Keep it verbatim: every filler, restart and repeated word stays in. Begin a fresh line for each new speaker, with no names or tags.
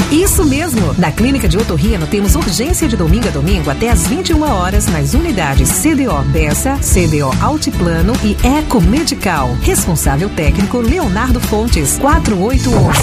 Isso mesmo! Na Clínica de Otorrino temos urgência de domingo a domingo até às vinte e uma horas nas unidades C D O Bessa, C D O Altiplano e Eco Medical. Responsável técnico Leonardo Fontes, quatro oito um.